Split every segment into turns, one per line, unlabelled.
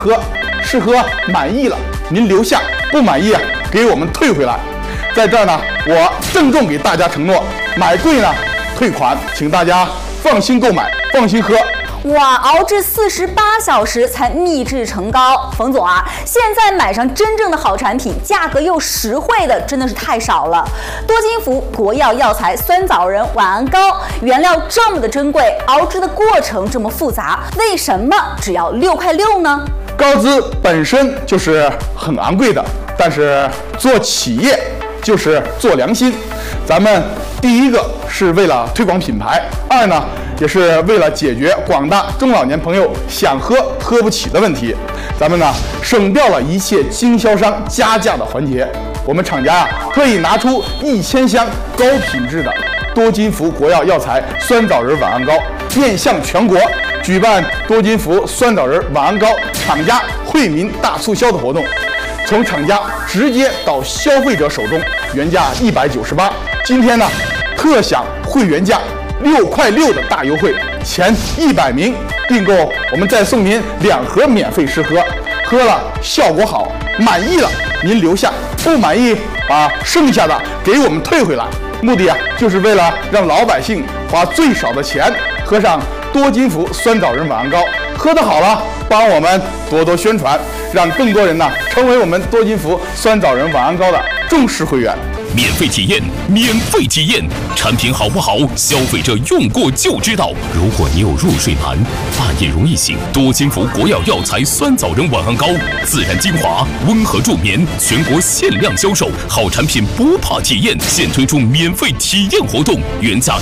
喝，试喝满意了您留下，不满意给我们退回来。在这儿呢，我郑重给大家承诺，买贵呢退款，请大家放心购买，放心喝。
哇，熬制48小时才秘制成膏，冯总啊，现在买上真正的好产品，价格又实惠的，真的是太少了。多金福国药药材酸枣仁晚安膏，原料这么的珍贵，熬制的过程这么复杂，为什么只要6块6呢？
膏资本身就是很昂贵的，但是做企业就是做良心。咱们第一个是为了推广品牌，二呢也是为了解决广大中老年朋友想喝喝不起的问题。咱们呢省掉了一切经销商加价的环节。我们厂家特意拿出1000箱高品质的多金福国药药材酸枣仁晚安膏，面向全国举办多金福酸枣仁晚安膏厂家惠民大促销的活动，从厂家直接到消费者手中，原价198，今天呢特享会员价6块6的大优惠，前100名订购我们再送您2盒免费试喝，喝了效果好，满意了您留下，不满意把剩下的给我们退回来。目的就是为了让老百姓花最少的钱喝上多金福酸枣仁晚安膏，喝得好了帮我们多多宣传，让更多人呢成为我们多金福酸枣仁晚安膏的重视会员。
免费体验，免费体验，产品好不好？消费者用过就知道。如果你有入睡寒、半夜容易醒，多金福国药药材酸枣仁晚安膏，自然精华，温和助眠，全国限量销售，好产品不怕体验。现推出免费体验活动，原价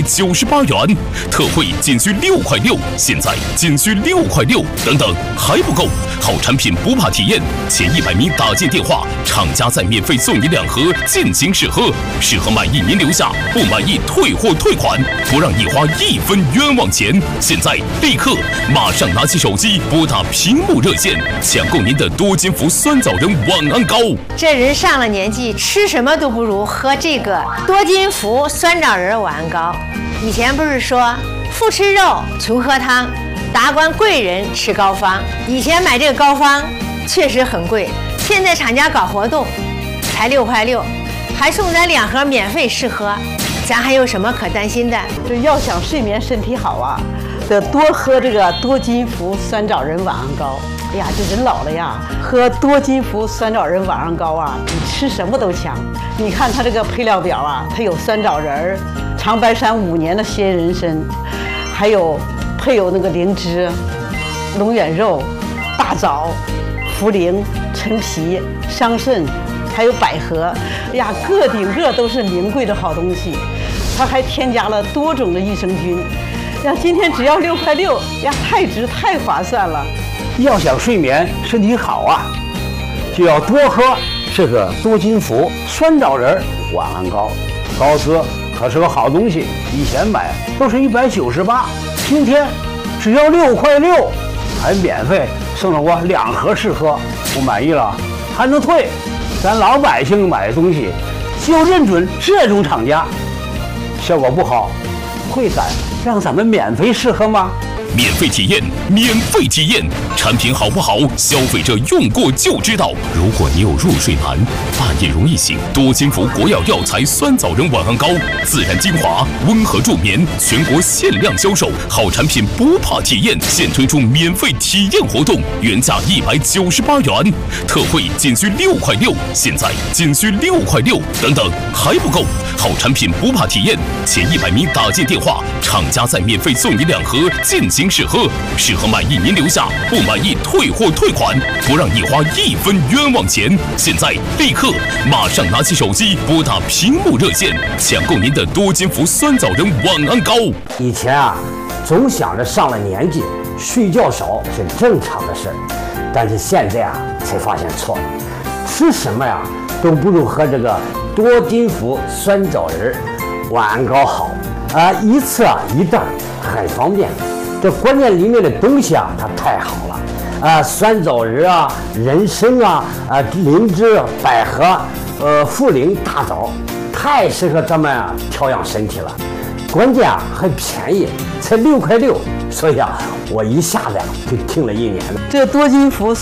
198元，特惠仅需6块6，现在仅需6块6，等等还不够，好产品不怕体验，前100名打进电话，厂家再免费送你2盒进行试喝，试喝满意您留下，不满意退货退款，不让你花1分冤枉钱。现在立刻马上拿起手机拨打屏幕热线，抢购您的多金福酸枣仁晚安膏。
这人上了年纪，吃什么都不如喝这个多金福酸枣仁晚安膏。以前不是说不吃肉纯喝汤，达官贵人吃膏方，以前买这个膏方确实很贵，现在厂家搞活动才6块6，还送咱2盒免费试喝，咱还有什么可担心的？
这要想睡眠身体好啊，得多喝这个多金福酸枣仁晚安膏。哎呀，这人老了呀，喝多金福酸枣仁晚安膏啊，比吃什么都强。你看它这个配料表啊，它有酸枣仁、长白山5年的鲜人参，还有配有那个灵芝、龙眼肉、大枣、茯苓、陈皮、桑葚。还有百合，哎呀，个顶个都是名贵的好东西，它还添加了多种的益生菌，呀，今天只要6块6，呀，太值太划算了。
要想睡眠身体好啊，就要多喝这个多金福酸枣仁晚安膏，膏资可是个好东西，以前买都是198，今天只要6块6，还免费送了我2盒试喝，不满意了还能退。咱老百姓买的东西就认准这种厂家，效果不好会敢让咱们免费试喝吗？
免费体验，免费体验，产品好不好？消费者用过就知道。如果你有入睡寒、半夜容易醒，多金福国药药材酸枣仁晚安膏，自然精华，温和助眠，全国限量销售，好产品不怕体验。现推出免费体验活动，原价198元，特惠仅需6块6，现在仅需6块6，等等还不够，好产品不怕体验，前100名打进电话，厂家再免费送你2盒进行试喝，试喝满意您留下，不满意退货退款，不让你花1分冤枉钱。现在立刻马上拿起手机拨打屏幕热线，抢购您的多金福酸枣仁晚安膏。
以前啊，总想着上了年纪睡觉少是正常的事儿，但是现在啊才发现错了，吃什么呀都不如喝这个多金福酸枣仁晚安膏好啊，一次啊1袋，很方便。这关键里面的东西啊，它太好了啊，酸枣仁啊、人参啊、灵芝、百合、茯苓、大枣，太适合咱们啊调养身体了。关键啊还便宜，才6块6，所以啊我一下子就听了1年了。
这多金福